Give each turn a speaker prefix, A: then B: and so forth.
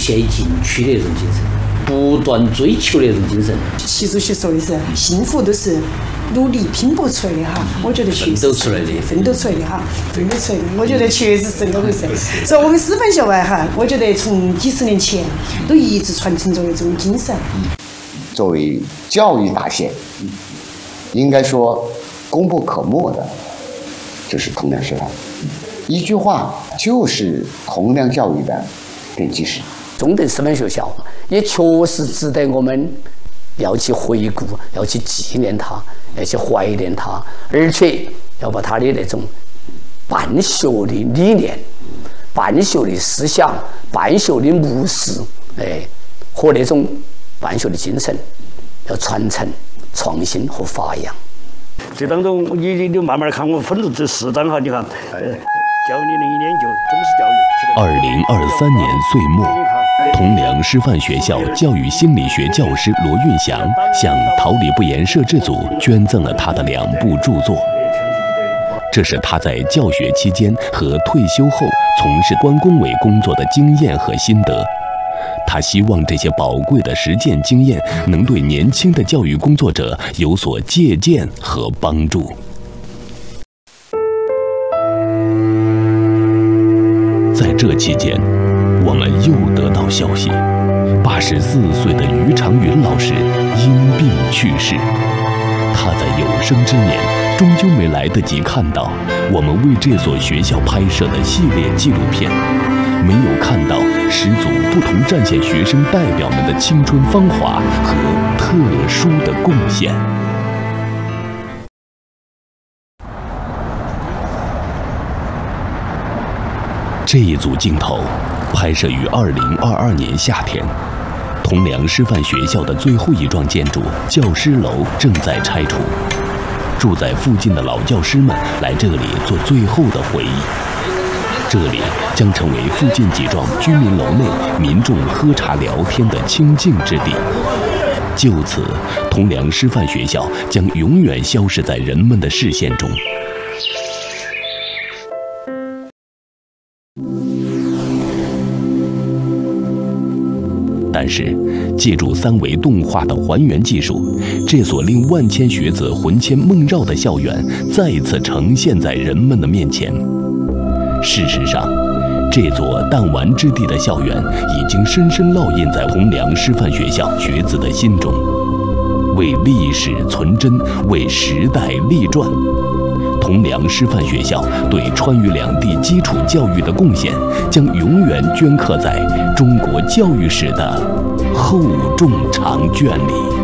A: 前进取的那种精神，不断追求的那种精神。
B: 习主席说的是，幸福都是努力拼搏出来的哈，我觉得确实
A: 奋斗出来的，
B: 奋斗出来的哈，奋斗出来的，我觉得确实是那回事。所以我们师范校外哈，我觉得从几十年前都一直传承着这种精神。
C: 作为教育大县，应该说功不可没的就是铜梁师范。一句话就是铜梁教育的奠基石。
D: 中等师范学校也确实值得我们要去回顾，要去纪念它，要去怀念它，而且要把它的那种办学的理念、办学的思想、办学的模式，和那种办学的精神，要传承、创新和发扬。
E: 这当中，你慢慢看，我分了这4章哈，你看，教你的一年就中式教育。
F: 2023年岁末，铜梁师范学校教育心理学教师罗运祥向桃李不言摄制组捐赠了他的2部著作。这是他在教学期间和退休后从事关工委工作的经验和心得。他希望这些宝贵的实践经验能对年轻的教育工作者有所借鉴和帮助。在这期间，我们又得到消息，84岁的于长云老师因病去世。他在有生之年终究没来得及看到我们为这所学校拍摄的系列纪录片，没有看到10组不同战线学生代表们的青春芳华和特殊的贡献。这一组镜头拍摄于2022年夏天，铜梁师范学校的最后一幢建筑教师楼正在拆除，住在附近的老教师们来这里做最后的回忆。这里将成为附近几幢居民楼内民众喝茶聊天的清静之地。就此，铜梁师范学校将永远消失在人们的视线中。但是，借助3维动画的还原技术，这所令万千学子魂牵梦绕的校园再一次呈现在人们的面前。事实上，这座弹丸之地的校园已经深深烙印在铜梁师范学校学子的心中，为历史存真，为时代立传。铜梁师范学校对川渝两地基础教育的贡献，将永远镌刻在中国教育史的厚重长卷里。